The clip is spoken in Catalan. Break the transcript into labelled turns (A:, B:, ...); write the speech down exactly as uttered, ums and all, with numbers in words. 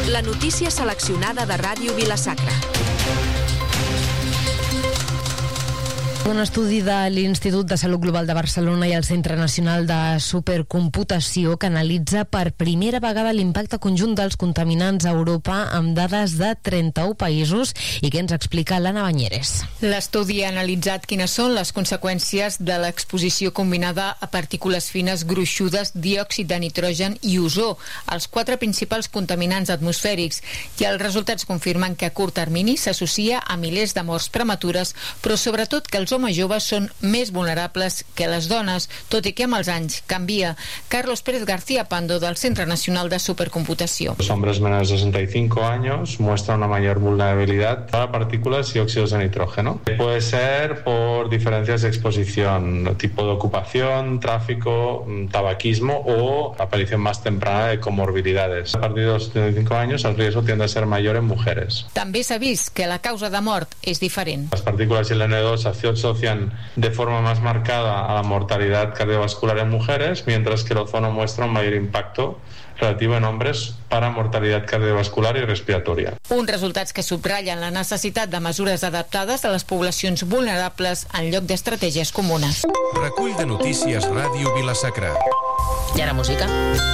A: La notícia seleccionada de Ràdio Vila-sacra.
B: Un estudi de l'Institut de Salut Global de Barcelona i el Centre Nacional de Supercomputació que analitza per primera vegada l'impacte conjunt dels contaminants a Europa amb dades de trenta-un països i que ens explica l'Anna Banyeres.
C: L'estudi ha analitzat quines són les conseqüències de l'exposició combinada a partícules fines gruixudes, diòxid de nitrogen i ozó, els quatre principals contaminants atmosfèrics, i els resultats confirmen que a curt termini s'associa a milers de morts prematures, però sobretot que els homes joves són més vulnerables que les dones, tot i que amb els anys canvia. Carlos Pérez García Pando, del Centre Nacional de Supercomputació.
D: Los hombres menores de sesenta y cinco años muestran una mayor vulnerabilidad para partículas y óxidos de nitrógeno. Puede ser por diferencias de exposición, tipo de ocupación, tráfico, tabaquismo o aparición más temprana de comorbilidades. A partir de los setenta y cinco años el riesgo tiende a ser mayor en mujeres.
C: També s'ha vist que la causa de mort és diferent.
D: Las partículas y el ene dos asocian de forma más marcada a la mortalidad cardiovascular en mujeres, mientras que el ozono muestra un mayor impacto relativo en hombres para mortalidad cardiovascular i respiratòria.
C: Uns resultats que subratllen la necessitat de mesures adaptades a les poblacions vulnerables en lloc d'estratègies comunes.
E: Recull de notícies Ràdio Vila-sacra.
B: I ara música.